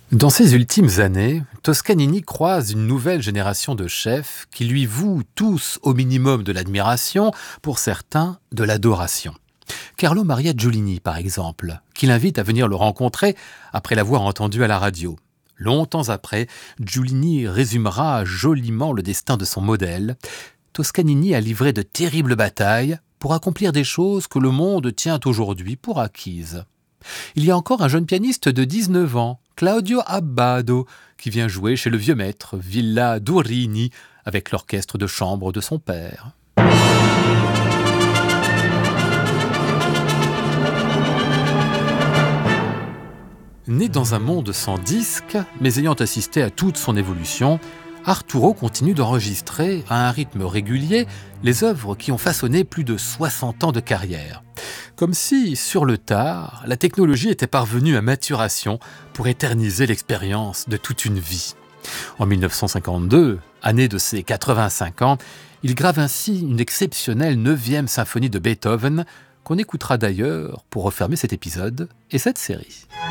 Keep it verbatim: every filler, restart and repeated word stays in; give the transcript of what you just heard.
Dans ses ultimes années, Toscanini croise une nouvelle génération de chefs qui lui vouent tous au minimum de l'admiration, pour certains de l'adoration. Carlo Maria Giulini, par exemple, qui l'invite à venir le rencontrer après l'avoir entendu à la radio. Longtemps après, Giulini résumera joliment le destin de son modèle. Toscanini a livré de terribles batailles pour accomplir des choses que le monde tient aujourd'hui pour acquises. Il y a encore un jeune pianiste de dix-neuf ans, Claudio Abbado, qui vient jouer chez le vieux maître Villa Durini avec l'orchestre de chambre de son père. Né dans un monde sans disques, mais ayant assisté à toute son évolution, Arturo continue d'enregistrer à un rythme régulier les œuvres qui ont façonné plus de soixante ans de carrière. Comme si, sur le tard, la technologie était parvenue à maturation pour éterniser l'expérience de toute une vie. En dix-neuf cent cinquante-deux, année de ses quatre-vingt-cinq ans, il grave ainsi une exceptionnelle neuvième symphonie de Beethoven, qu'on écoutera d'ailleurs pour refermer cet épisode et cette série.